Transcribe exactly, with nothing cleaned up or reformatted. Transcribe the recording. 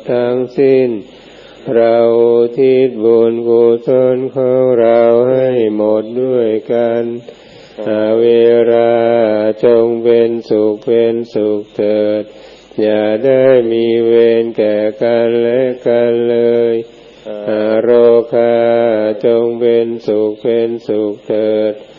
ทั้งสิ้นเราอุทิศบุญกุศลของเราให้หมดด้วยกันอาเวราจงเป็นสุขเป็นสุขเถิดอย่าได้มีเวรแก่กันและกันเลยอโรคาจงเป็นสุขเป็นสุขเถิ